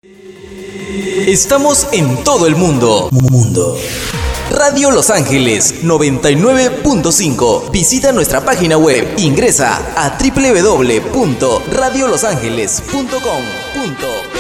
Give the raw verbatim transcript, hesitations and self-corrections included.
Estamos en todo el mundo. Mundo. Radio Los Ángeles noventa y nueve punto cinco. Visita nuestra página web. Ingresa a doble u doble u doble u punto radio los ángeles punto com punto